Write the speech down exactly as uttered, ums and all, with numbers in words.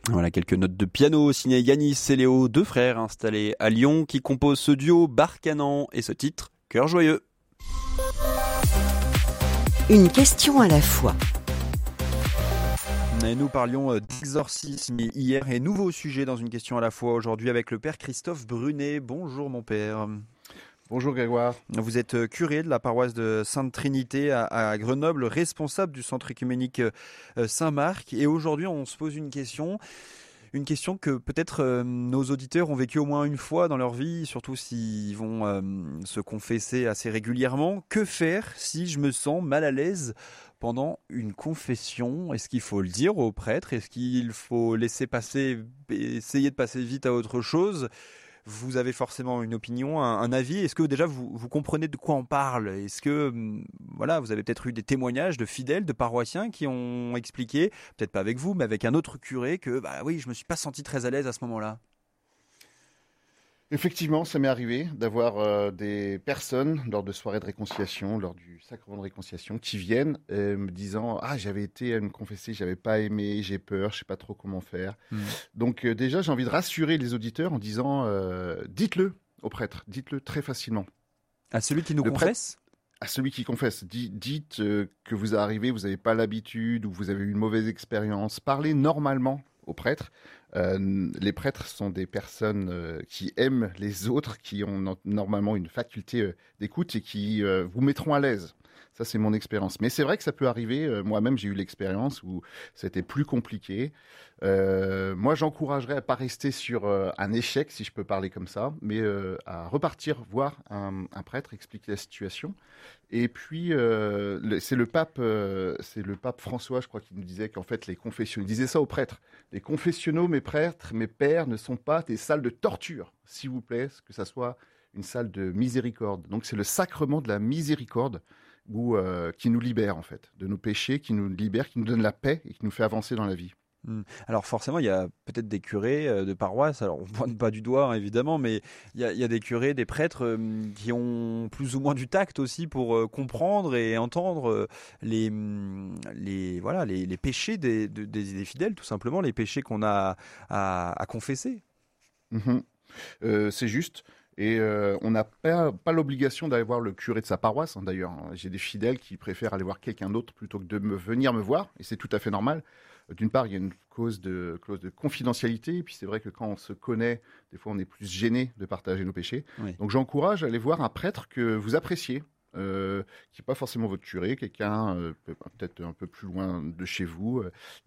Voilà, quelques notes de piano signées Yanis et Léo, deux frères installés à Lyon, qui composent ce duo Barcanan et ce titre Cœur joyeux. Une question à la fois. Et nous parlions d'exorcisme hier et nouveau sujet dans une question à la fois aujourd'hui avec le père Christophe Brunet. Bonjour mon père. Bonjour Grégoire. Vous êtes curé de la paroisse de Sainte-Trinité à, à Grenoble, responsable du centre œcuménique Saint-Marc. Et aujourd'hui, on se pose une question, une question que peut-être euh, nos auditeurs ont vécu au moins une fois dans leur vie, surtout s'ils vont euh, se confesser assez régulièrement. Que faire si je me sens mal à l'aise pendant une confession? Est-ce qu'il faut le dire au prêtre? Est-ce qu'il faut laisser passer, essayer de passer vite à autre chose? Vous avez forcément une opinion, un, un avis. Est-ce que déjà vous, vous comprenez de quoi on parle? Est-ce que voilà, vous avez peut-être eu des témoignages de fidèles, de paroissiens qui ont expliqué, peut-être pas avec vous, mais avec un autre curé, que bah oui, je me suis pas senti très à l'aise à ce moment-là? Effectivement, ça m'est arrivé d'avoir euh, des personnes lors de soirées de réconciliation, lors du sacrement de réconciliation, qui viennent euh, me disant « Ah, j'avais été à me confesser, j'avais pas aimé, j'ai peur, je sais pas trop comment faire. Mmh. » Donc euh, déjà, j'ai envie de rassurer les auditeurs en disant euh, « Dites-le au prêtre, dites-le très facilement. » À celui qui nous Le confesse? À celui qui confesse. Dites, dites euh, que vous arrivez, vous n'avez pas l'habitude ou vous avez eu une mauvaise expérience. Parlez normalement au prêtre. Euh, les prêtres sont des personnes euh, qui aiment les autres, qui ont no- normalement une faculté euh, d'écoute et qui euh, vous mettront à l'aise. Ça, c'est mon expérience. Mais c'est vrai que ça peut arriver. Euh, moi-même, j'ai eu l'expérience où c'était plus compliqué. Euh, moi, j'encouragerais à pas rester sur euh, un échec, si je peux parler comme ça, mais euh, à repartir voir un, un prêtre, expliquer la situation. Et puis, euh, le, c'est le pape, euh, c'est le pape François, je crois, qui nous disait qu'en fait, les confessionnaux, il disait ça aux prêtres. Les confessionnaux, mes prêtres, mes pères, ne sont pas des salles de torture, s'il vous plaît, que ça soit une salle de miséricorde. Donc, c'est le sacrement de la miséricorde où, euh, qui nous libère, en fait, de nos péchés, qui nous libère, qui nous donne la paix et qui nous fait avancer dans la vie. Alors forcément, il y a peut-être des curés de paroisse, alors on ne pointe pas du doigt hein, évidemment, mais il y, a, il y a des curés, des prêtres euh, qui ont plus ou moins du tact aussi pour euh, comprendre et entendre euh, les, les, voilà, les, les péchés des, de, des, des fidèles, tout simplement, les péchés qu'on a à, à confesser. Mmh. Euh, c'est juste. Et euh, on n'a pas, pas l'obligation d'aller voir le curé de sa paroisse, hein, d'ailleurs. J'ai des fidèles qui préfèrent aller voir quelqu'un d'autre plutôt que de me, venir me voir, et c'est tout à fait normal. D'une part, il y a une cause de, clause de confidentialité, et puis c'est vrai que quand on se connaît, des fois on est plus gêné de partager nos péchés. Oui. Donc j'encourage à aller voir un prêtre que vous appréciez, euh, qui n'est pas forcément votre curé, quelqu'un euh, peut-être un peu plus loin de chez vous.